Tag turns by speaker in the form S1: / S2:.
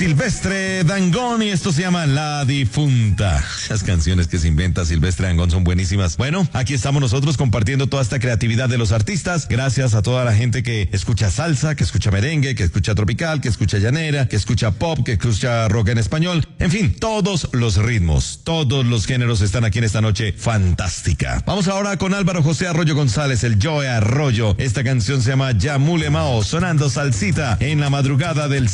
S1: Silvestre Dangond y esto se llama La Difunta. Las canciones que se inventa Silvestre Dangond son buenísimas. Bueno, aquí estamos nosotros compartiendo toda esta creatividad de los artistas. Gracias a toda la gente que escucha salsa, que escucha merengue, que escucha tropical, que escucha llanera, que escucha pop, que escucha rock en español. En fin, todos los ritmos, todos los géneros están aquí en esta noche fantástica. Vamos ahora con Álvaro José Arroyo González, el Joe Arroyo. Esta canción se llama Yamule Mao, sonando salsita en la madrugada del